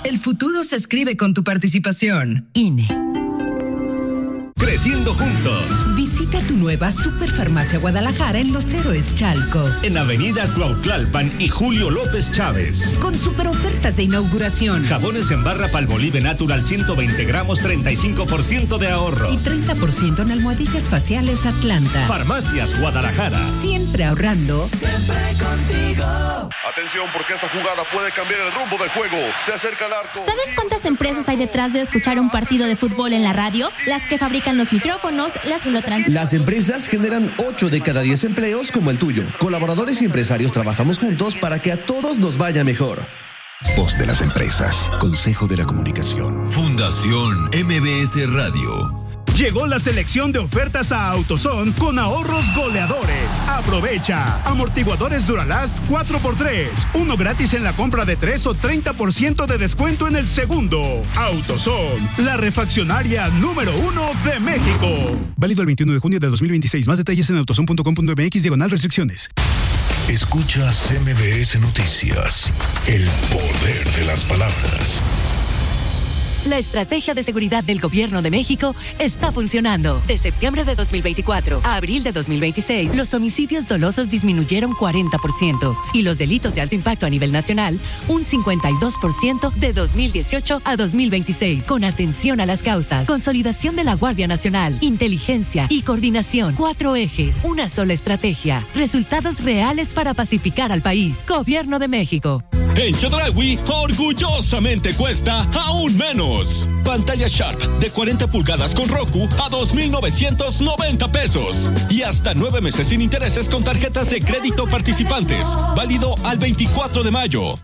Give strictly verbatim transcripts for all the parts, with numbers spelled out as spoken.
El futuro se escribe con tu participación. I N E. Creciendo juntos. Visita tu nueva Superfarmacia Guadalajara en Los Héroes Chalco. En Avenida Cuautlalpan y Julio López Chávez. Con super ofertas de inauguración. Jabones en barra Palmolive Natural ciento veinte gramos, treinta y cinco por ciento de ahorro. Y treinta por ciento en almohadillas faciales Atlanta. Farmacias Guadalajara. Siempre ahorrando. Siempre contigo. Atención, porque esta jugada puede cambiar el rumbo del juego. Se acerca el arco. ¿Sabes cuántas empresas hay detrás de escuchar un partido de fútbol en la radio? Las que fabrican los micrófonos, las que lo transmiten. Las empresas generan ocho de cada diez empleos como el tuyo. Colaboradores y empresarios trabajamos juntos para que a todos nos vaya mejor. Voz de las empresas. Consejo de la Comunicación. Fundación M B S Radio. Llegó la selección de ofertas a AutoZone con ahorros goleadores. Aprovecha. Amortiguadores Duralast cuatro por tres. Uno gratis en la compra de tres o treinta por ciento de descuento en el segundo. AutoZone, la refaccionaria número uno de México. Válido el veintiuno de junio de dos mil veintiséis. Más detalles en autozone punto com punto m x diagonal restricciones. Escuchas M B S Noticias. El poder de las palabras. La estrategia de seguridad del Gobierno de México está funcionando. De septiembre de dos mil veinticuatro a abril de dos mil veintiséis, los homicidios dolosos disminuyeron cuarenta por ciento y los delitos de alto impacto a nivel nacional un cincuenta y dos por ciento de dos mil dieciocho a dos mil veintiséis. Con atención a las causas, consolidación de la Guardia Nacional, inteligencia y coordinación. Cuatro ejes, una sola estrategia. Resultados reales para pacificar al país. Gobierno de México. En Chedraui, orgullosamente cuesta aún menos. Pantalla Sharp de cuarenta pulgadas con Roku a dos mil novecientos noventa pesos. Y hasta nueve meses sin intereses con tarjetas de crédito participantes. Válido al veinticuatro de mayo.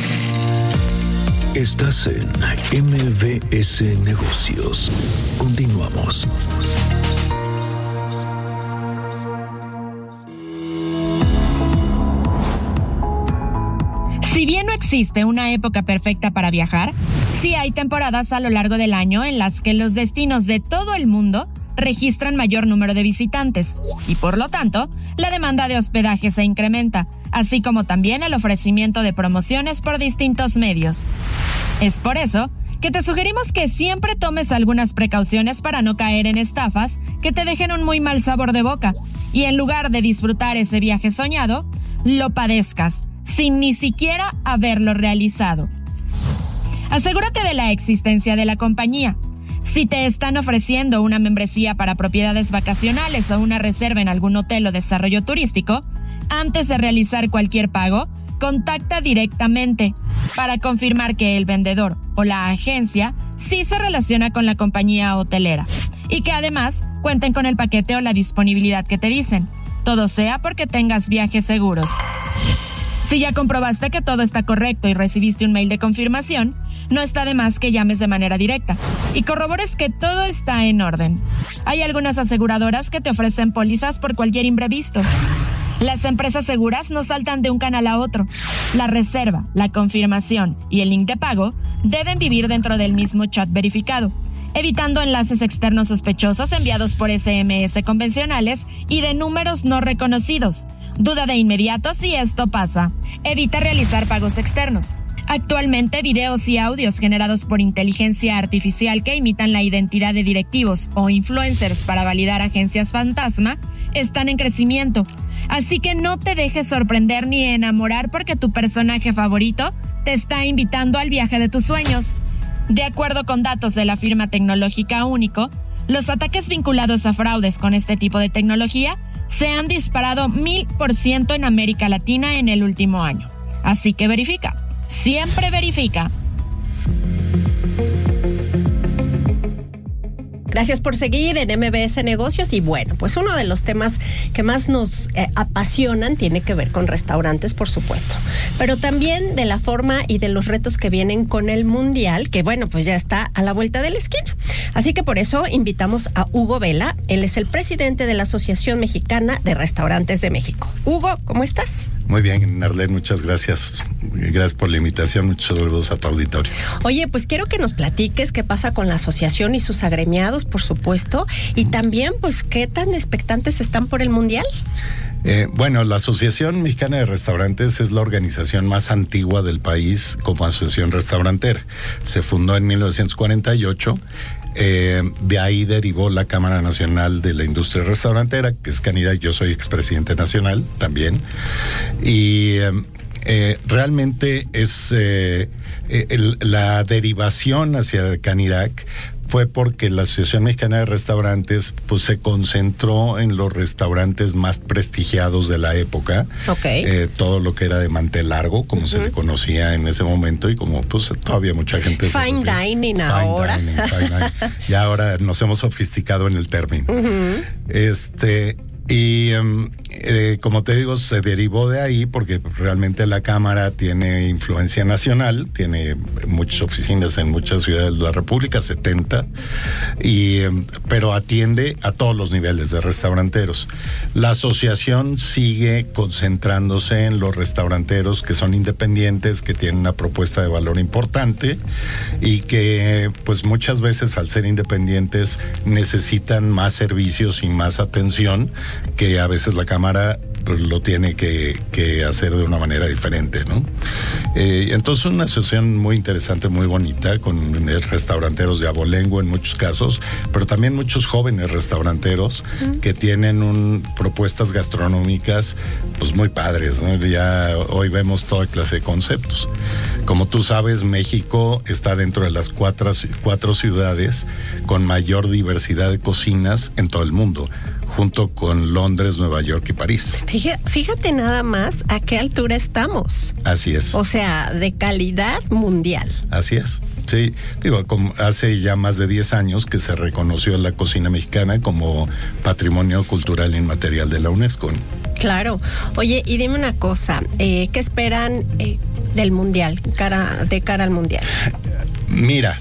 Estás en M B S Negocios. Continuamos. Si bien no existe una época perfecta para viajar, sí hay temporadas a lo largo del año en las que los destinos de todo el mundo registran mayor número de visitantes y, por lo tanto, la demanda de hospedaje se incrementa, así como también el ofrecimiento de promociones por distintos medios. Es por eso que te sugerimos que siempre tomes algunas precauciones para no caer en estafas que te dejen un muy mal sabor de boca y, en lugar de disfrutar ese viaje soñado, lo padezcas sin ni siquiera haberlo realizado. Asegúrate de la existencia de la compañía. Si te están ofreciendo una membresía para propiedades vacacionales o una reserva en algún hotel o desarrollo turístico, antes de realizar cualquier pago, contacta directamente para confirmar que el vendedor o la agencia sí se relaciona con la compañía hotelera y que además cuenten con el paquete o la disponibilidad que te dicen. Todo sea porque tengas viajes seguros. Si ya comprobaste que todo está correcto y recibiste un mail de confirmación, no está de más que llames de manera directa y corrobores que todo está en orden. Hay algunas aseguradoras que te ofrecen pólizas por cualquier imprevisto. Las empresas seguras no saltan de un canal a otro. La reserva, la confirmación y el link de pago deben vivir dentro del mismo chat verificado, evitando enlaces externos sospechosos enviados por S M S convencionales y de números no reconocidos. Duda de inmediato si esto pasa. Evita realizar pagos externos. Actualmente, videos y audios generados por inteligencia artificial que imitan la identidad de directivos o influencers para validar agencias fantasma están en crecimiento. Así que no te dejes sorprender ni enamorar porque tu personaje favorito te está invitando al viaje de tus sueños. De acuerdo con datos de la firma tecnológica Único, los ataques vinculados a fraudes con este tipo de tecnología se han disparado mil por ciento en América Latina en el último año. Así que verifica. Siempre verifica. Gracias por seguir en M B S Negocios y bueno, pues uno de los temas que más nos eh, apasionan tiene que ver con restaurantes, por supuesto, pero también de la forma y de los retos que vienen con el Mundial, que bueno, pues ya está a la vuelta de la esquina. Así que por eso invitamos a Hugo Vela, él es el presidente de la Asociación Mexicana de Restaurantes de México. Hugo, ¿cómo estás? Muy bien, Narlene, muchas gracias. Gracias por la invitación, muchos saludos a tu auditorio. Oye, pues quiero que nos platiques qué pasa con la asociación y sus agremiados, por supuesto, y también, pues, ¿qué tan expectantes están por el Mundial? Eh, bueno, la Asociación Mexicana de Restaurantes es la organización más antigua del país como asociación restaurantera. Se fundó en mil novecientos cuarenta y ocho. Eh, de ahí derivó la Cámara Nacional de la Industria Restaurantera, que es Canirac. Yo soy expresidente nacional también. Y eh, eh, realmente es eh, el, la derivación hacia Canirac fue porque la Asociación Mexicana de Restaurantes pues se concentró en los restaurantes más prestigiados de la época. Okay. Eh, todo lo que era de mantel largo, como uh-huh. se le conocía en ese momento, y como pues todavía mucha gente... Fine dining ahora. Fine dining, fine dining. Ya ahora nos hemos sofisticado en el término. Uh-huh. Este... Y um, eh, como te digo, se derivó de ahí porque realmente la Cámara tiene influencia nacional, tiene muchas oficinas en muchas ciudades de la República, setenta, y, um, pero atiende a todos los niveles de restauranteros. La asociación sigue concentrándose en los restauranteros que son independientes, que tienen una propuesta de valor importante y que pues muchas veces al ser independientes necesitan más servicios y más atención, que a veces la Cámara pues, lo tiene que, que hacer de una manera diferente, ¿no? Eh, entonces una asociación muy interesante, muy bonita, con restauranteros de abolengo en muchos casos, pero también muchos jóvenes restauranteros uh-huh. que tienen un, propuestas gastronómicas pues muy padres, ¿no? Ya hoy vemos toda clase de conceptos. Como tú sabes, México está dentro de las cuatro, cuatro ciudades con mayor diversidad de cocinas en todo el mundo, junto con Londres, Nueva York y París. Fíjate, fíjate nada más a qué altura estamos. Así es. O sea, de calidad mundial. Así es. Sí, digo, como hace ya más de diez años que se reconoció la cocina mexicana como Patrimonio Cultural Inmaterial de la UNESCO. Claro. Oye, y dime una cosa, eh, ¿qué esperan eh, del mundial, cara, de cara al mundial? Mira,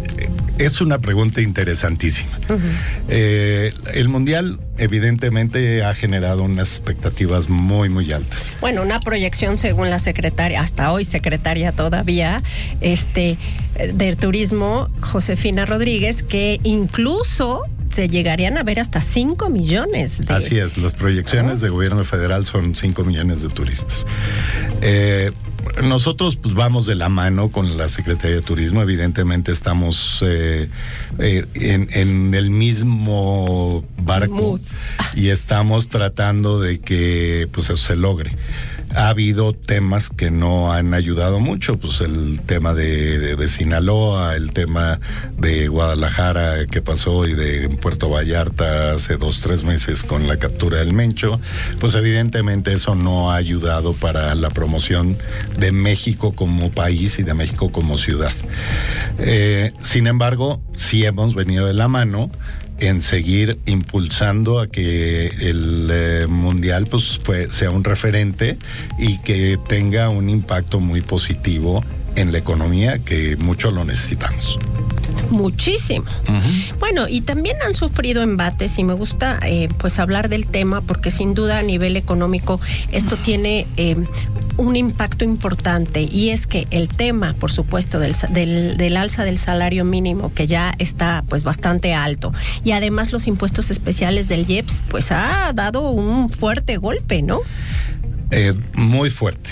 es una pregunta interesantísima. Uh-huh. Eh, el mundial evidentemente ha generado unas expectativas muy, muy altas. Bueno, una proyección según la secretaria, hasta hoy secretaria todavía, este, del turismo, Josefina Rodríguez, que incluso se llegarían a ver hasta cinco millones. De... Así es, las proyecciones uh-huh. del gobierno federal son cinco millones de turistas. Eh, Nosotros pues vamos de la mano con la Secretaría de Turismo, evidentemente estamos eh, eh, en, en el mismo barco Mood. Y estamos tratando de que pues eso se logre. Ha habido temas que no han ayudado mucho, pues el tema de, de, de Sinaloa, el tema de Guadalajara que pasó y de Puerto Vallarta hace dos, tres meses con la captura del Mencho, pues evidentemente eso no ha ayudado para la promoción de México como país y de México como ciudad. Eh, sin embargo, sí hemos venido de la mano en seguir impulsando a que el eh, mundial pues fue, sea un referente y que tenga un impacto muy positivo en la economía, que mucho lo necesitamos. Muchísimo. Uh-huh. Bueno, y también han sufrido embates y me gusta eh, pues hablar del tema porque sin duda a nivel económico esto tiene eh, un impacto importante, y es que el tema, por supuesto, del, del, del alza del salario mínimo, que ya está pues bastante alto, y además los impuestos especiales del I E P S pues ha dado un fuerte golpe, ¿no? Eh, muy fuerte.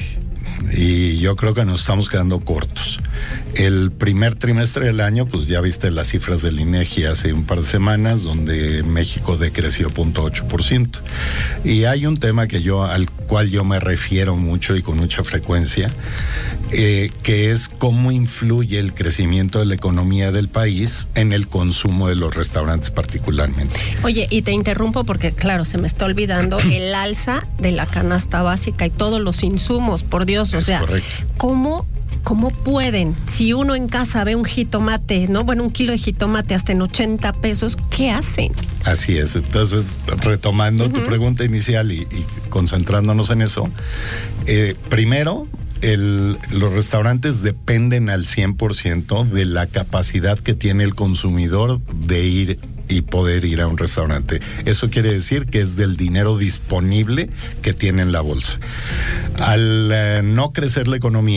Y yo creo que nos estamos quedando cortos. El primer trimestre del año, pues ya viste las cifras del INEGI hace un par de semanas, donde México decreció cero punto ocho por ciento. Y hay un tema que yo, al cual yo me refiero mucho y con mucha frecuencia, eh, que es cómo influye el crecimiento de la economía del país en el consumo de los restaurantes particularmente. Oye, y te interrumpo porque, claro, se me está olvidando el alza de la canasta básica y todos los insumos, por Dios, o sea, correcto. ¿Cómo ¿Cómo pueden? Si uno en casa ve un jitomate, ¿no? Bueno, un kilo de jitomate hasta en ochenta pesos, ¿qué hacen? Así es. Entonces, retomando uh-huh. tu pregunta inicial y, y concentrándonos en eso, eh, primero, el, los restaurantes dependen al cien por ciento de la capacidad que tiene el consumidor de ir y poder ir a un restaurante. Eso quiere decir que es del dinero disponible que tiene en la bolsa. Al eh, no crecer la economía,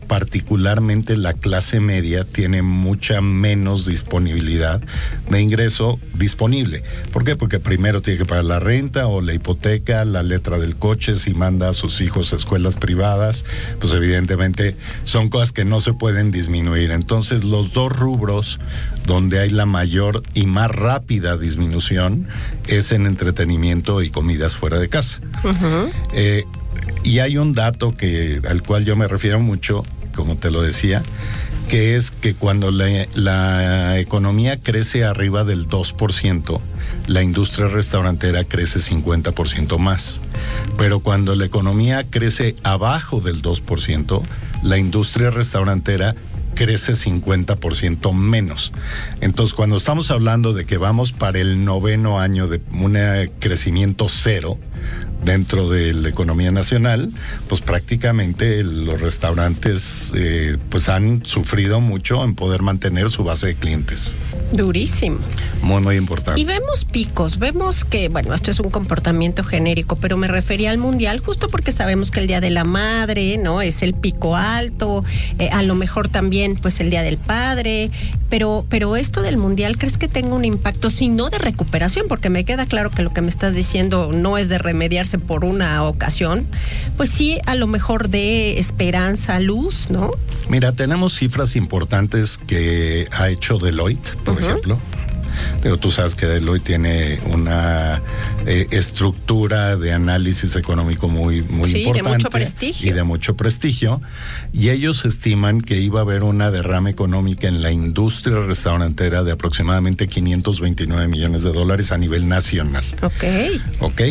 particularmente la clase media tiene mucha menos disponibilidad de ingreso disponible. ¿Por qué? Porque primero tiene que pagar la renta o la hipoteca, la letra del coche, si manda a sus hijos a escuelas privadas, pues evidentemente son cosas que no se pueden disminuir. Entonces, los dos rubros donde hay la mayor y más rápida disminución es en entretenimiento y comidas fuera de casa. Uh-huh. Eh, y hay un dato que al cual yo me refiero mucho, como te lo decía, que es que cuando la, la economía crece arriba del dos por ciento, la industria restaurantera crece cincuenta por ciento más. Pero cuando la economía crece abajo del dos por ciento, la industria restaurantera crece cincuenta por ciento menos. Entonces, cuando estamos hablando de que vamos para el noveno año de un crecimiento cero dentro de la economía nacional, pues prácticamente los restaurantes eh, pues han sufrido mucho en poder mantener su base de clientes. Durísimo. Muy, muy importante. Y vemos picos, vemos que, bueno, esto es un comportamiento genérico, pero me refería al mundial justo porque sabemos que el Día de la Madre, ¿no? Es el pico alto, eh, a lo mejor también, pues, el Día del Padre, pero, pero esto del mundial, ¿crees que tenga un impacto, si no de recuperación? Porque me queda claro que lo que me estás diciendo no es de remediarse por una ocasión, pues sí, a lo mejor de esperanza, luz, ¿no? Mira, tenemos cifras importantes que ha hecho Deloitte, por uh-huh. ejemplo. Pero tú sabes que Deloitte tiene una eh, estructura de análisis económico muy, muy sí, importante. De mucho prestigio. Y de mucho prestigio. Y ellos estiman que iba a haber una derrama económica en la industria restaurantera de aproximadamente quinientos veintinueve millones de dólares a nivel nacional. Ok. Ok.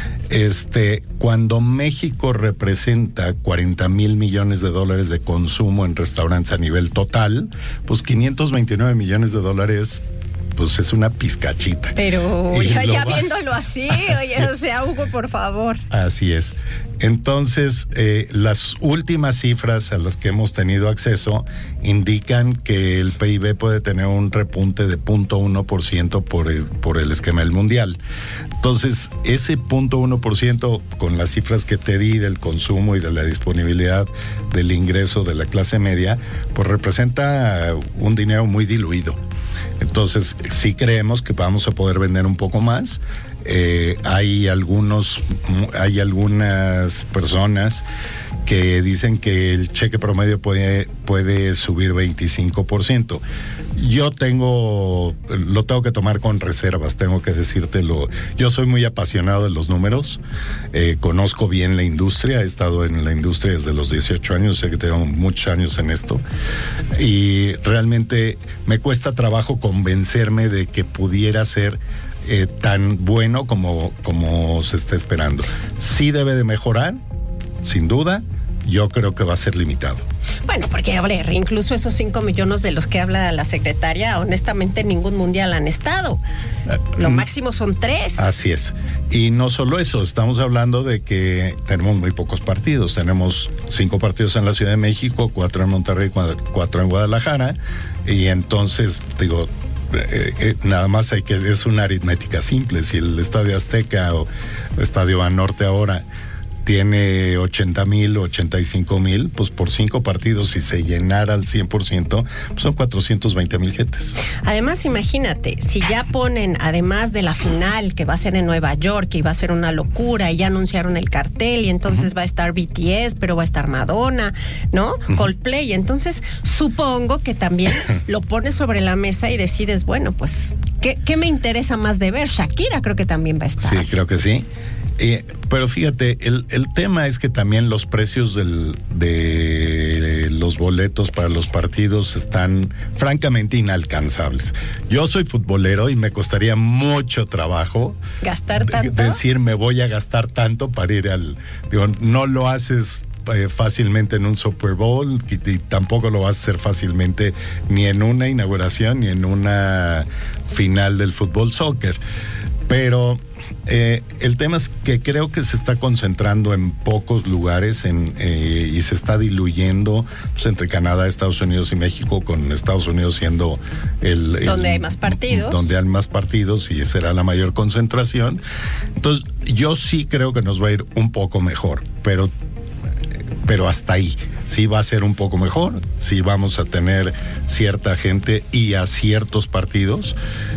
Este, cuando México representa cuarenta mil millones de dólares de consumo en restaurantes a nivel total, pues quinientos veintinueve millones de dólares, pues es una pizcachita. Pero ya, ya vas... viéndolo así, oye, o sea, Hugo, por favor. Así es. Entonces, eh, las últimas cifras a las que hemos tenido acceso indican que el P I B puede tener un repunte de cero punto uno por ciento por el, por el esquema del mundial. Entonces, ese cero punto uno por ciento con las cifras que te di del consumo y de la disponibilidad del ingreso de la clase media, pues representa un dinero muy diluido. Entonces, sí creemos que vamos a poder vender un poco más. Eh, hay algunos, hay algunas personas que dicen que el cheque promedio puede, puede subir veinticinco por ciento. Yo tengo, lo tengo que tomar con reservas, tengo que decírtelo. Yo soy muy apasionado de los números, eh, conozco bien la industria, he estado en la industria desde los dieciocho años, sé que tengo muchos años en esto, y realmente me cuesta trabajo convencerme de que pudiera ser Eh, tan bueno como, como se está esperando. Sí debe de mejorar, sin duda. Yo creo que va a ser limitado. Bueno, porque, a ver, incluso esos cinco millones de los que habla la secretaria, honestamente ningún mundial han estado. Lo máximo son tres. Así es. Y no solo eso, estamos hablando de que tenemos muy pocos partidos. Tenemos cinco partidos en la Ciudad de México, cuatro en Monterrey, cuatro en Guadalajara. Y entonces, digo, Eh, eh, nada más hay que, es una aritmética simple. Si el Estadio Azteca o el Estadio Banorte ahora tiene ochenta mil, ochenta y cinco mil, pues por cinco partidos, si se llenara al cien por ciento, pues son cuatrocientos veinte mil gentes. Además, imagínate, si ya ponen, además de la final, que va a ser en Nueva York, y va a ser una locura, y ya anunciaron el cartel, y entonces uh-huh. va a estar B T S, pero va a estar Madonna, ¿no? Uh-huh. Coldplay. Entonces, supongo que también lo pones sobre la mesa y decides, bueno, pues, ¿qué, qué me interesa más de ver? Shakira creo que también va a estar. Sí, creo que sí. Eh, pero fíjate, el, el tema es que también los precios del, de los boletos para los partidos están francamente inalcanzables. Yo soy futbolero y me costaría mucho trabajo gastar tanto, de, decir me voy a gastar tanto para ir al, digo, no lo haces eh, fácilmente en un Super Bowl y, y tampoco lo vas a hacer fácilmente ni en una inauguración ni en una final del fútbol soccer. Pero eh, el tema es que creo que se está concentrando en pocos lugares en, eh, y se está diluyendo pues, entre Canadá, Estados Unidos y México, con Estados Unidos siendo el... el donde hay más partidos. Donde hay más partidos y será la mayor concentración. Entonces, yo sí creo que nos va a ir un poco mejor, pero pero hasta ahí. Sí va a ser un poco mejor, sí vamos a tener cierta gente y a ciertos partidos,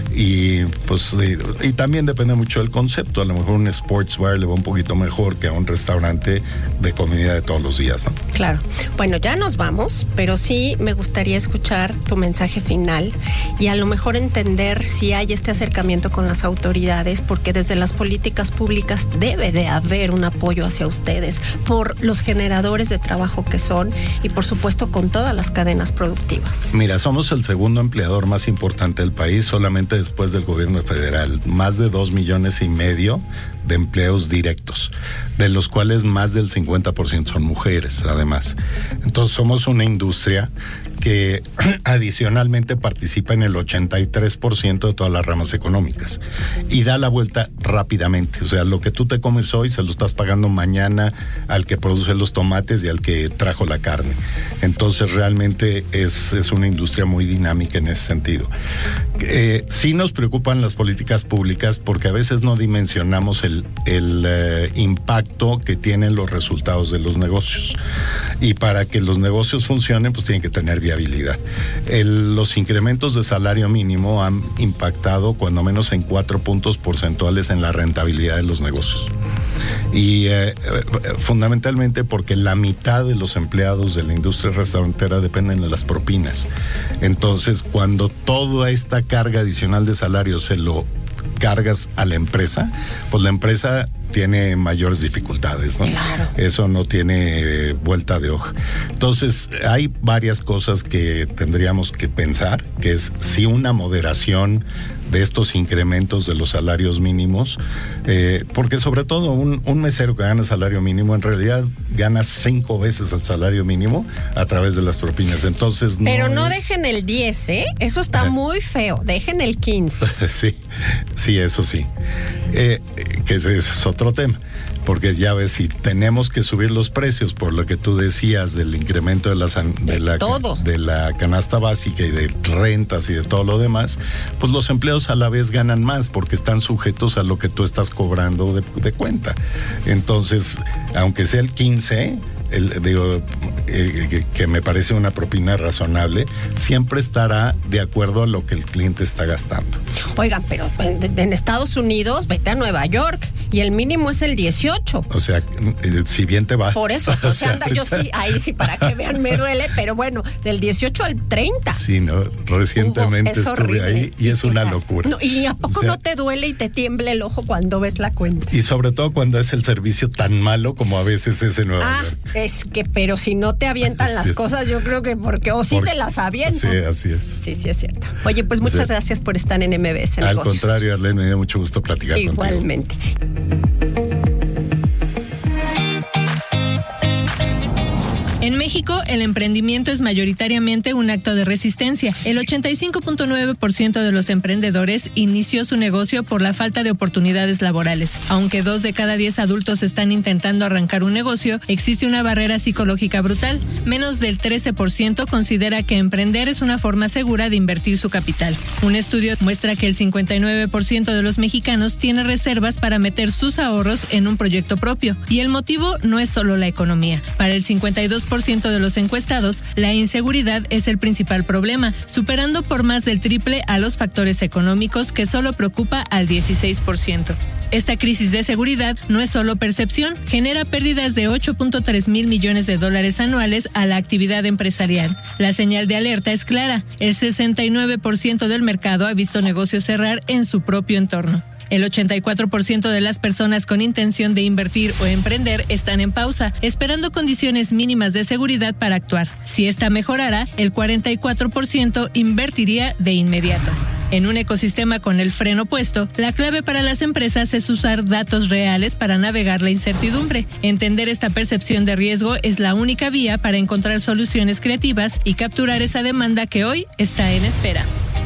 y pues y, y también depende mucho del concepto. A lo mejor un sports bar le va un poquito mejor que a un restaurante de comida de todos los días, ¿no? Claro. Bueno, ya nos vamos, pero sí me gustaría escuchar tu mensaje final y a lo mejor entender si hay este acercamiento con las autoridades, porque desde las políticas públicas debe de haber un apoyo hacia ustedes por los generadores de trabajo que son, y por supuesto con todas las cadenas productivas. Mira, somos el segundo empleador más importante del país, solamente después del gobierno federal. Más de dos millones y medio de empleos directos, de los cuales más del cincuenta por ciento son mujeres, además. Entonces somos una industria que adicionalmente participa en el ochenta y tres por ciento de todas las ramas económicas y da la vuelta rápidamente. O sea, lo que tú te comes hoy se lo estás pagando mañana al que produce los tomates y al que trajo la carne. Entonces realmente es, es una industria muy dinámica en ese sentido. Eh, sí nos preocupan las políticas públicas porque a veces no dimensionamos el, el eh, impacto que tienen los resultados de los negocios. Y para que los negocios funcionen, pues tienen que tener viabilidad. El, los incrementos de salario mínimo han impactado cuando menos en cuatro puntos porcentuales en la rentabilidad de los negocios. Y eh, fundamentalmente porque la mitad de los empleados de la industria restaurantera dependen de las propinas. Entonces, cuando toda esta carga adicional de salario se lo cargas a la empresa, pues la empresa tiene mayores dificultades, ¿no? Claro. Eso no tiene vuelta de hoja. Entonces, hay varias cosas que tendríamos que pensar, que es si una moderación de estos incrementos de los salarios mínimos, eh, porque sobre todo un, un mesero que gana salario mínimo en realidad gana cinco veces el salario mínimo a través de las propinas. Entonces, pero no, no es... dejen el diez, ¿eh? Eso está eh. muy feo. Dejen el quince. Sí, sí, eso sí. Eh, que ese es otro tema. Porque ya ves, si tenemos que subir los precios por lo que tú decías del incremento de, las, de, de, la, todo. de la canasta básica y de rentas y de todo lo demás, pues los empleos a la vez ganan más porque están sujetos a lo que tú estás cobrando de, de cuenta. Entonces, aunque sea el quince, el, digo, eh, que, que me parece una propina razonable, siempre estará de acuerdo a lo que el cliente está gastando. Oigan, pero en, en Estados Unidos, vete a Nueva York y el mínimo es el dieciocho. O sea, si bien te va. Por eso, o sea, anda, yo sí, ahí sí, para que vean, me duele, pero bueno, del dieciocho al treinta. Sí, ¿no? Recientemente Hugo, estuve horrible. Ahí y, y es una tal? locura. No, ¿y a poco o sea, no te duele y te tiembla el ojo cuando ves la cuenta? Y sobre todo cuando es el servicio tan malo como a veces es en Nueva ah, York. Es que, pero si no te avientan las sí, cosas, yo creo que porque, o sí porque, te las avientan. Sí, así es. Sí, sí, es cierto. Oye, pues muchas sí. gracias por estar en M B S Al Negocios. contrario, Arlene, me dio mucho gusto platicar Igualmente. contigo. Igualmente. En México, el emprendimiento es mayoritariamente un acto de resistencia. El ochenta y cinco punto nueve por ciento de los emprendedores inició su negocio por la falta de oportunidades laborales. Aunque dos de cada diez adultos están intentando arrancar un negocio, existe una barrera psicológica brutal. Menos del trece por ciento considera que emprender es una forma segura de invertir su capital. Un estudio muestra que el cincuenta y nueve por ciento de los mexicanos tiene reservas para meter sus ahorros en un proyecto propio. Y el motivo no es solo la economía. Para el cincuenta y dos por ciento de los encuestados, la inseguridad es el principal problema, superando por más del triple a los factores económicos que solo preocupa al dieciséis por ciento. Esta crisis de seguridad no es solo percepción, genera pérdidas de ocho punto tres mil millones de dólares anuales a la actividad empresarial. La señal de alerta es clara, el sesenta y nueve por ciento del mercado ha visto negocios cerrar en su propio entorno. El ochenta y cuatro por ciento de las personas con intención de invertir o emprender están en pausa, esperando condiciones mínimas de seguridad para actuar. Si esta mejorara, el cuarenta y cuatro por ciento invertiría de inmediato. En un ecosistema con el freno puesto, la clave para las empresas es usar datos reales para navegar la incertidumbre. Entender esta percepción de riesgo es la única vía para encontrar soluciones creativas y capturar esa demanda que hoy está en espera.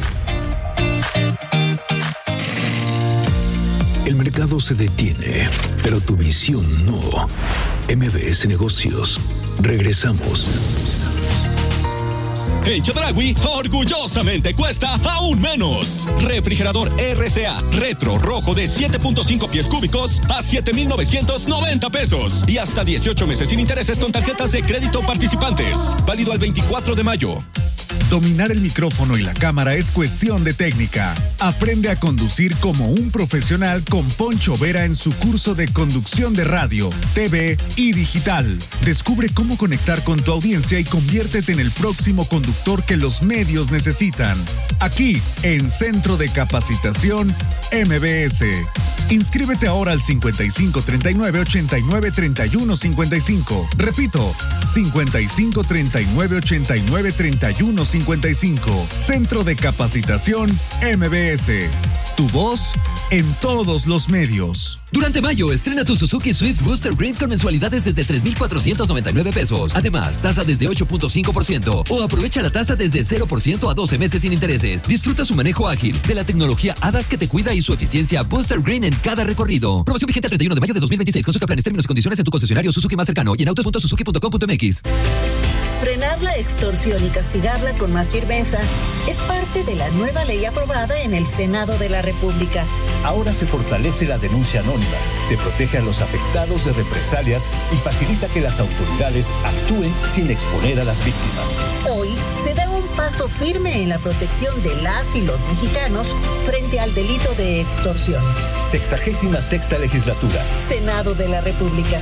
El mercado se detiene, pero tu visión no. M B S Negocios. Regresamos. En Chedraui, orgullosamente cuesta aún menos. Refrigerador R C A Retro Rojo de siete punto cinco pies cúbicos a siete mil novecientos noventa pesos. Y hasta dieciocho meses sin intereses con tarjetas de crédito participantes. Válido al veinticuatro de mayo. Dominar el micrófono y la cámara es cuestión de técnica. Aprende a conducir como un profesional con Poncho Vera en su curso de conducción de radio, T V y digital. Descubre cómo conectar con tu audiencia y conviértete en el próximo conductor que los medios necesitan. Aquí, en Centro de Capacitación M B S. Inscríbete ahora al cincuenta y cinco treinta y nueve ochenta y nueve treinta y uno cincuenta y cinco. Repito, cincuenta y cinco treinta y nueve ochenta y nueve treinta y uno cincuenta y cinco. Centro de Capacitación M B S. Tu voz en todos los medios. Durante mayo, estrena tu Suzuki Swift Booster Green con mensualidades desde tres mil cuatrocientos noventa y nueve pesos. Además, tasa desde ocho punto cinco por ciento o aprovecha la tasa desde cero por ciento a doce meses sin intereses. Disfruta su manejo ágil, de la tecnología A D A S que te cuida y su eficiencia Booster Green en cada recorrido. Promoción vigente al treinta y uno de mayo de dos mil veintiséis. Consulta planes, términos y condiciones en tu concesionario Suzuki más cercano y en autos punto suzuki punto com punto m x. Frenar la extorsión y castigarla con más firmeza es parte de la nueva ley aprobada en el Senado de la República. Ahora se fortalece la denuncia anónima, se protege a los afectados de represalias y facilita que las autoridades actúen sin exponer a las víctimas. Hoy se da un paso firme en la protección de las y los mexicanos frente al delito de extorsión. Sexagésima sexta legislatura. Senado de la República.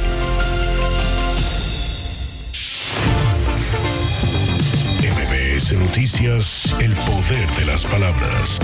M B S Noticias, el poder de las palabras.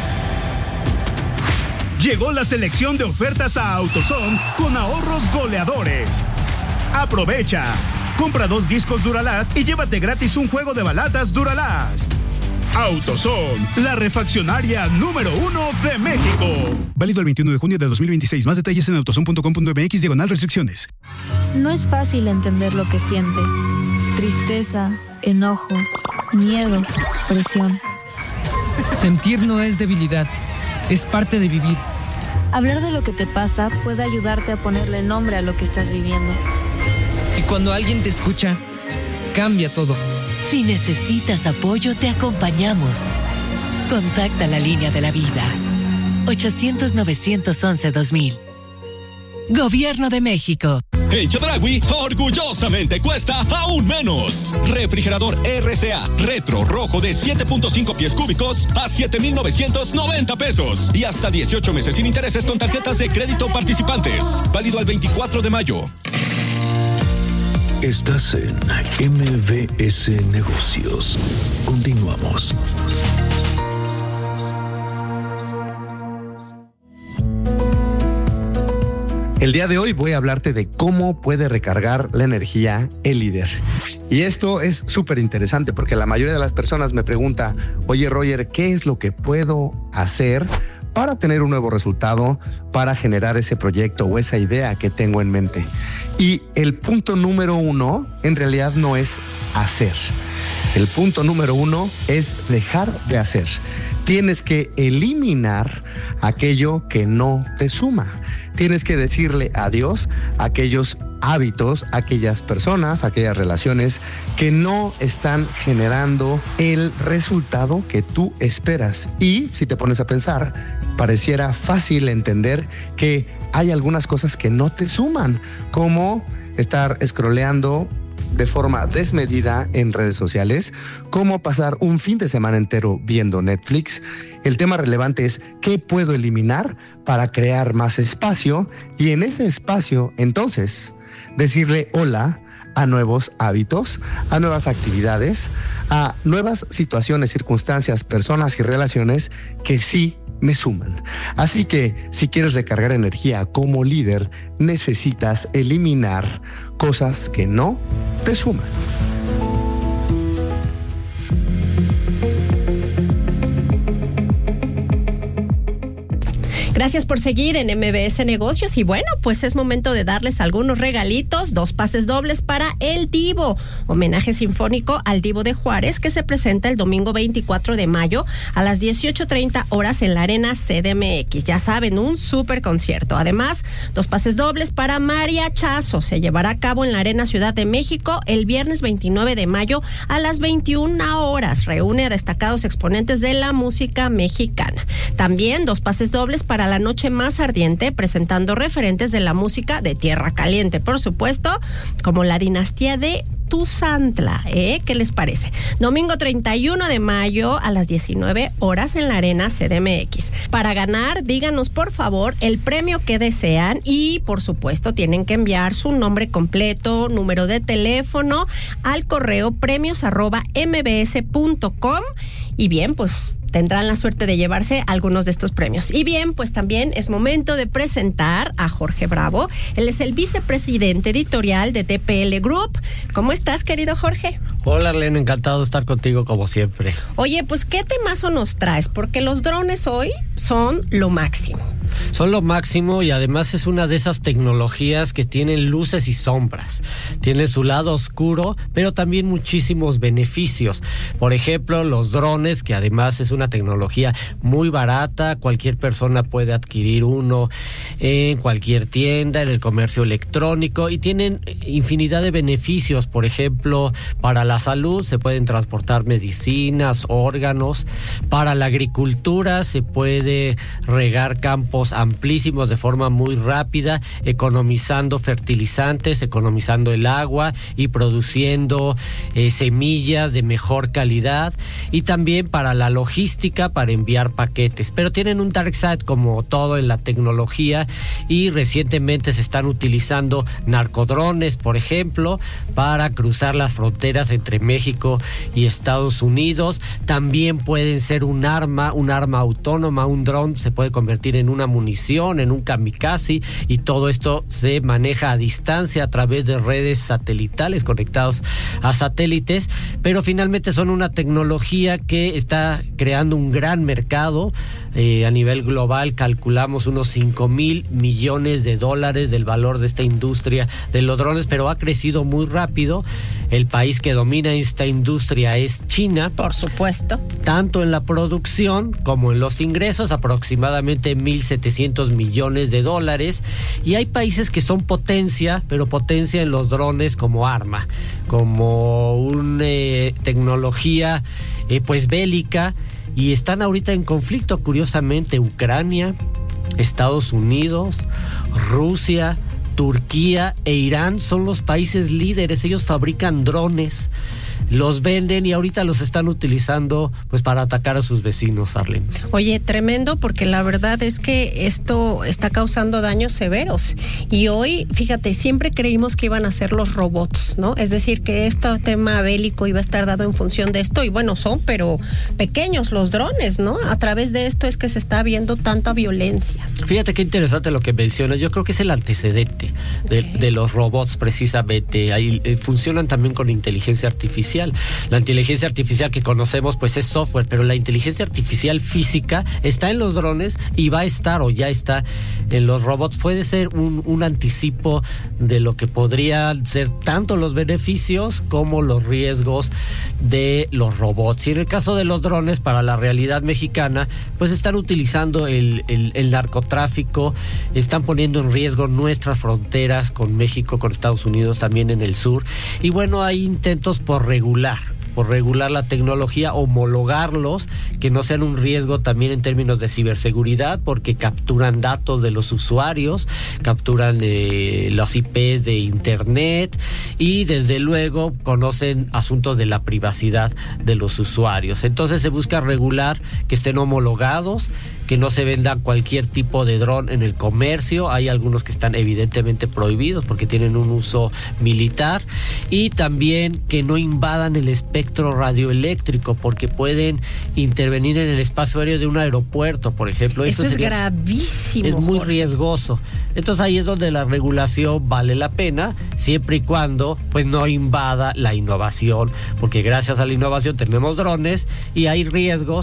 Llegó la selección de ofertas a AutoZone con ahorros goleadores. Aprovecha. Compra dos discos Duralast y llévate gratis un juego de balatas Duralast. AutoZone, la refaccionaria número uno de México. Válido el veintiuno de junio de dos mil veintiséis. Más detalles en autozone punto com punto m x diagonal restricciones. No es fácil entender lo que sientes. Tristeza, enojo, miedo, presión. Sentir no es debilidad, es parte de vivir. Hablar de lo que te pasa puede ayudarte a ponerle nombre a lo que estás viviendo. Y cuando alguien te escucha, cambia todo. Si necesitas apoyo, te acompañamos. Contacta la línea de la vida. ochocientos, novecientos once, dos mil. Gobierno de México. En Chedraui, orgullosamente cuesta aún menos. Refrigerador R C A Retro Rojo de siete punto cinco pies cúbicos a siete mil novecientos noventa pesos. Y hasta dieciocho meses sin intereses con tarjetas de crédito participantes. Válido al veinticuatro de mayo. Estás en M B S Negocios. Continuamos. El día de hoy voy a hablarte de cómo puede recargar la energía el líder. Y esto es súper interesante porque la mayoría de las personas me pregunta, oye Roger, ¿qué es lo que puedo hacer para tener un nuevo resultado, para generar ese proyecto o esa idea que tengo en mente? Y el punto número uno en realidad no es hacer. El punto número uno es dejar de hacer. Tienes que eliminar aquello que no te suma. Tienes que decirle adiós a aquellos hábitos, a aquellas personas, a aquellas relaciones que no están generando el resultado que tú esperas. Y si te pones a pensar, pareciera fácil entender que hay algunas cosas que no te suman, como estar scrolleando de forma desmedida en redes sociales, como pasar un fin de semana entero viendo Netflix. El tema relevante es qué puedo eliminar para crear más espacio y en ese espacio, entonces, decirle hola a nuevos hábitos, a nuevas actividades, a nuevas situaciones, circunstancias, personas y relaciones que sí me suman. Así que si quieres recargar energía como líder, necesitas eliminar cosas que no te suman. Gracias por seguir en M B S Negocios y bueno, pues es momento de darles algunos regalitos, dos pases dobles para El Divo, homenaje sinfónico al Divo de Juárez que se presenta el domingo veinticuatro de mayo a las dieciocho treinta horas en la Arena C D M X. Ya saben, un súper concierto. Además, dos pases dobles para Mariachazo. Se llevará a cabo en la Arena Ciudad de México el viernes veintinueve de mayo a las veintiuna horas. Reúne a destacados exponentes de la música mexicana. También dos pases dobles para la noche más ardiente, presentando referentes de la música de Tierra Caliente, por supuesto, como la dinastía de Tuzantla, ¿eh? ¿Qué les parece? Domingo treinta y uno de mayo a las diecinueve horas en la Arena C D M X. Para ganar, díganos por favor el premio que desean y por supuesto tienen que enviar su nombre completo, número de teléfono al correo premios arroba mbs punto com y bien, pues tendrán la suerte de llevarse algunos de estos premios. Y bien, pues también es momento de presentar a Jorge Bravo. Él es el vicepresidente editorial de D P L Group. ¿Cómo estás, querido Jorge? Hola, Arlene, encantado de estar contigo como siempre. Oye, pues ¿qué temazo nos traes? Porque los drones hoy son lo máximo. Son lo máximo y además es una de esas tecnologías que tienen luces y sombras. Tiene su lado oscuro, pero también muchísimos beneficios. Por ejemplo, los drones, que además es una tecnología muy barata, cualquier persona puede adquirir uno en cualquier tienda, en el comercio electrónico y tienen infinidad de beneficios. Por ejemplo, para la salud se pueden transportar medicinas, órganos. Para la agricultura se puede regar campos amplísimos de forma muy rápida, economizando fertilizantes, economizando el agua y produciendo eh, semillas de mejor calidad, y también para la logística, para enviar paquetes. Pero tienen un dark side como todo en la tecnología y recientemente se están utilizando narcodrones, por ejemplo, para cruzar las fronteras entre México y Estados Unidos. También pueden ser un arma, un arma autónoma. Un dron se puede convertir en una munición, en un kamikaze, y todo esto se maneja a distancia a través de redes satelitales conectados a satélites, pero finalmente son una tecnología que está creando un gran mercado. Eh, a nivel global calculamos unos cinco mil millones de dólares del valor de esta industria de los drones, pero ha crecido muy rápido. El país que domina esta industria es China. Por supuesto. Tanto en la producción como en los ingresos, aproximadamente mil setecientos millones de dólares. Y hay países que son potencia, pero potencia en los drones como arma, como una eh, tecnología eh, pues bélica. Y están ahorita en conflicto, curiosamente, Ucrania, Estados Unidos, Rusia, Turquía e Irán son los países líderes. Ellos fabrican drones, los venden y ahorita los están utilizando pues para atacar a sus vecinos, Arlene. Oye, tremendo, porque la verdad es que esto está causando daños severos y hoy, fíjate, siempre creímos que iban a ser los robots, ¿no? Es decir, que este tema bélico iba a estar dado en función de esto y bueno, son pero pequeños los drones, ¿no? A través de esto es que se está viendo tanta violencia. Fíjate qué interesante lo que mencionas. Yo creo que es el antecedente de, okay. de los robots precisamente. Ahí eh, funcionan también con inteligencia artificial. La inteligencia artificial que conocemos pues es software, pero la inteligencia artificial física está en los drones y va a estar o ya está en los robots. Puede ser un, un anticipo de lo que podrían ser tanto los beneficios como los riesgos de los robots. Y en el caso de los drones, para la realidad mexicana, pues están utilizando el, el, el narcotráfico, están poniendo en riesgo nuestras fronteras con México, con Estados Unidos, también en el sur. Y bueno, hay intentos por regular por regular la tecnología, homologarlos, que no sean un riesgo también en términos de ciberseguridad, porque capturan datos de los usuarios, capturan eh, los I Pes de internet y desde luego conocen asuntos de la privacidad de los usuarios. Entonces se busca regular que estén homologados, que no se venda cualquier tipo de dron en el comercio. Hay algunos que están evidentemente prohibidos porque tienen un uso militar, y también que no invadan el espectro radioeléctrico porque pueden intervenir en el espacio aéreo de un aeropuerto, por ejemplo. Eso, Eso es gravísimo. Es muy riesgoso. Entonces ahí es donde la regulación vale la pena, siempre y cuando pues no invada la innovación, porque gracias a la innovación tenemos drones y hay riesgos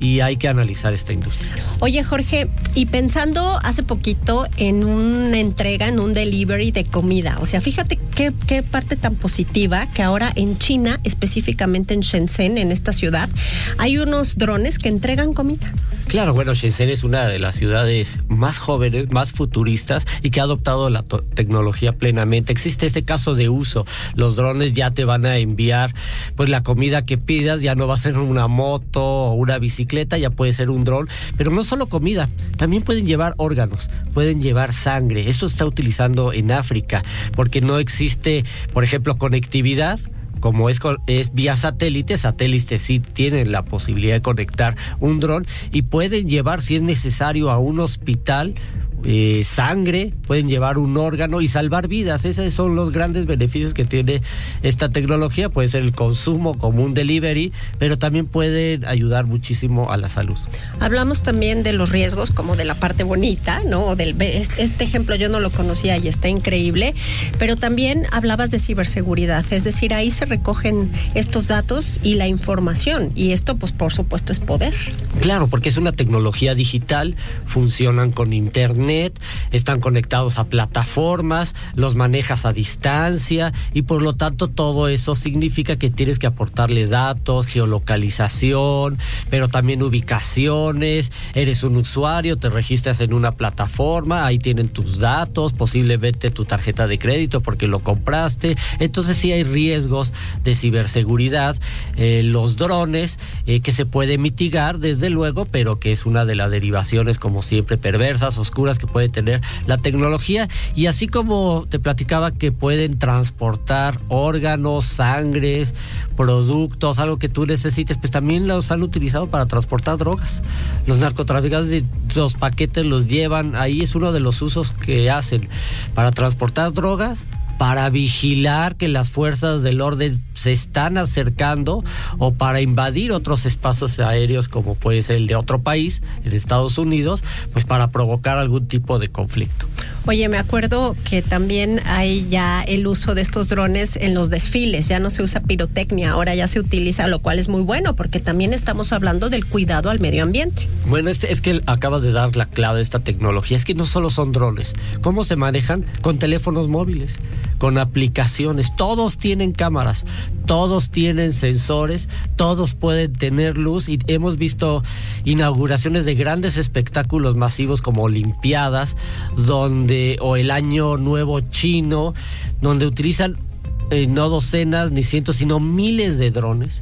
y hay que analizar esta industria. Oye, Jorge, y pensando hace poquito en una entrega, en un delivery de comida, o sea, fíjate qué, qué parte tan positiva que ahora en China, específicamente en Shenzhen, en esta ciudad, hay unos drones que entregan comida. Claro, bueno, Shenzhen es una de las ciudades más jóvenes, más futuristas y que ha adoptado la to- tecnología plenamente. Existe ese caso de uso. Los drones ya te van a enviar pues la comida que pidas, ya no va a ser una moto o una bicicleta, ya puede ser un dron, pero no solo comida, también pueden llevar órganos, pueden llevar sangre. Eso se está utilizando en África porque no existe, por ejemplo, conectividad. Como es, es vía satélite, satélites sí tienen la posibilidad de conectar un dron y pueden llevar, si es necesario, a un hospital eh, sangre, pueden llevar un órgano y salvar vidas. Esos son los grandes beneficios que tiene esta tecnología. Puede ser el consumo como un delivery, pero también pueden ayudar muchísimo a la salud. Hablamos también de los riesgos, como de la parte bonita, ¿no? Del, este ejemplo yo no lo conocía y está increíble, pero también hablabas de ciberseguridad, es decir, ahí se recogen estos datos y la información, y esto pues por supuesto es poder. Claro, porque es una tecnología digital, funcionan con internet, están conectados a plataformas, los manejas a distancia y por lo tanto todo eso significa que tienes que aportarle datos, geolocalización, pero también ubicaciones. Eres un usuario, te registras en una plataforma, ahí tienen tus datos, posiblemente tu tarjeta de crédito porque lo compraste. Entonces sí hay riesgos de ciberseguridad. Eh, los drones eh, que se puede mitigar desde luego, pero que es una de las derivaciones como siempre perversas, oscuras que puede tener la tecnología. Y así como te platicaba que pueden transportar órganos, sangres, productos, algo que tú necesites, pues también los han utilizado para transportar drogas. Los narcotraficantes, los paquetes los llevan, ahí es uno de los usos que hacen para transportar drogas, para vigilar que las fuerzas del orden se están acercando o para invadir otros espacios aéreos como puede ser el de otro país, en Estados Unidos, pues para provocar algún tipo de conflicto. Oye, me acuerdo que también hay ya el uso de estos drones en los desfiles, ya no se usa pirotecnia, ahora ya se utiliza, lo cual es muy bueno porque también estamos hablando del cuidado al medio ambiente. Bueno, este, es que acabas de dar la clave de esta tecnología, es que no solo son drones, ¿cómo se manejan? Con teléfonos móviles, con aplicaciones, todos tienen cámaras, todos tienen sensores, todos pueden tener luz y hemos visto inauguraciones de grandes espectáculos masivos como Olimpiadas, donde o el Año Nuevo Chino, donde utilizan eh, no docenas ni cientos, sino miles de drones,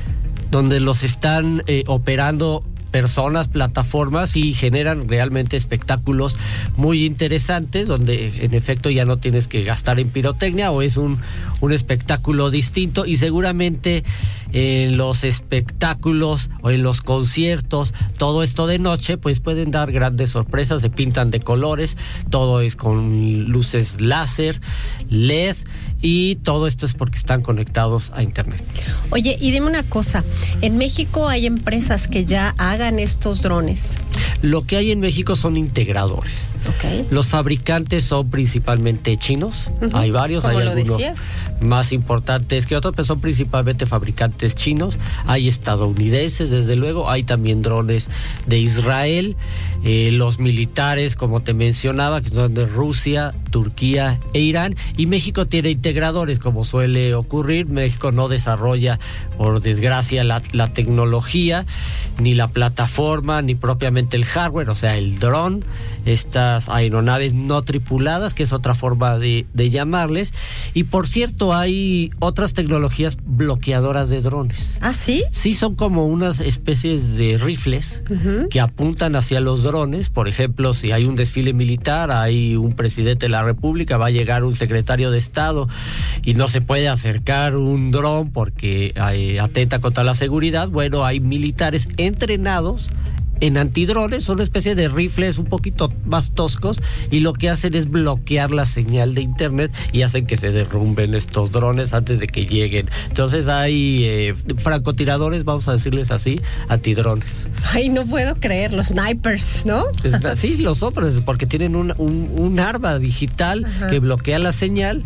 donde los están eh, operando personas, plataformas y generan realmente espectáculos muy interesantes donde en efecto ya no tienes que gastar en pirotecnia o es un, un espectáculo distinto y seguramente en los espectáculos o en los conciertos, todo esto de noche pues pueden dar grandes sorpresas, se pintan de colores, todo es con luces láser, L E D y todo esto es porque están conectados a internet. Oye, y dime una cosa, ¿en México hay empresas que ya hagan estos drones? Lo que hay en México son integradores. Okay. Los fabricantes son principalmente chinos, uh-huh. Hay varios, hay algunos decías? Más importantes que otros, pero son principalmente fabricantes chinos, hay estadounidenses desde luego, hay también drones de Israel, eh, los militares como te mencionaba, que son de Rusia, Turquía e Irán, y México tiene integradores como suele ocurrir. México no desarrolla por desgracia la, la tecnología, ni la plataforma, ni propiamente el hardware, o sea el dron, estas aeronaves no tripuladas, que es otra forma de, de llamarles. Y por cierto, hay otras tecnologías bloqueadoras de drones. ¿Ah, sí? Sí, son como unas especies de rifles uh-huh. que apuntan hacia los drones. Por ejemplo, si hay un desfile militar, hay un presidente de la República, va a llegar un secretario de Estado y no se puede acercar un dron porque eh, atenta contra la seguridad. Bueno, hay militares entrenados en antidrones, son una especie de rifles un poquito más toscos y lo que hacen es bloquear la señal de internet y hacen que se derrumben estos drones antes de que lleguen. Entonces hay eh, francotiradores, vamos a decirles así, antidrones. Ay, no puedo creer, los snipers, ¿no? Sí, los hombres, porque tienen un, un, un arma digital Ajá. que bloquea la señal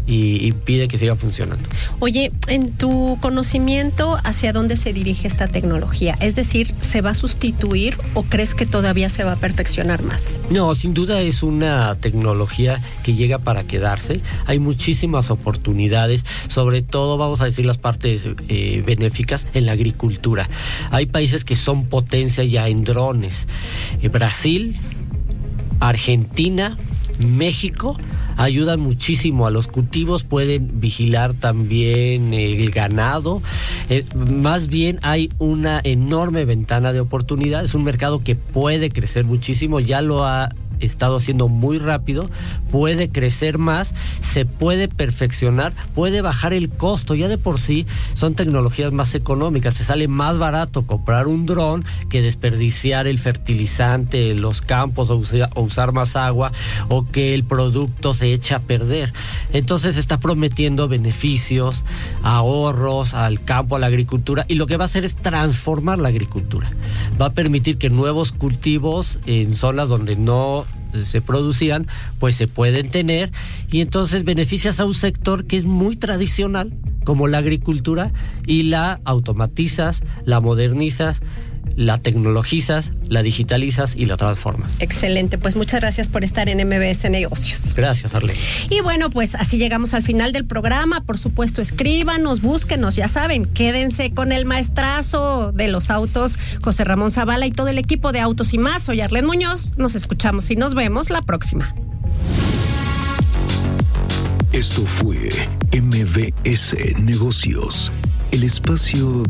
y impide que siga funcionando. Oye, en tu conocimiento, ¿hacia dónde se dirige esta tecnología? Es decir, ¿se va a sustituir o crees que todavía se va a perfeccionar más? No, sin duda es una tecnología que llega para quedarse. Hay muchísimas oportunidades, sobre todo, vamos a decir, las partes eh, benéficas en la agricultura. Hay países que son potencia ya en drones. Eh, Brasil, Argentina, México ayudan muchísimo a los cultivos, pueden vigilar también el ganado. Eh, más bien hay una enorme ventana de oportunidad. Es un mercado que puede crecer muchísimo, ya lo ha estado haciendo muy rápido, puede crecer más, se puede perfeccionar, puede bajar el costo. Ya de por sí son tecnologías más económicas, se sale más barato comprar un dron que desperdiciar el fertilizante en los campos o usar, o usar más agua, o que el producto se eche a perder. Entonces está prometiendo beneficios, ahorros al campo, a la agricultura, y lo que va a hacer es transformar la agricultura. Va a permitir que nuevos cultivos en zonas donde no se producían, pues se pueden tener, y entonces beneficias a un sector que es muy tradicional, como la agricultura, y la automatizas, la modernizas, la tecnologizas, la digitalizas y la transformas. Excelente, pues muchas gracias por estar en M B S Negocios. Gracias, Arlene. Y bueno, pues así llegamos al final del programa. Por supuesto, escríbanos, búsquenos, ya saben, quédense con el maestrazo de los autos, José Ramón Zavala, y todo el equipo de Autos y Más. Soy Arlene Muñoz, nos escuchamos y nos vemos la próxima. Esto fue M B S Negocios, el espacio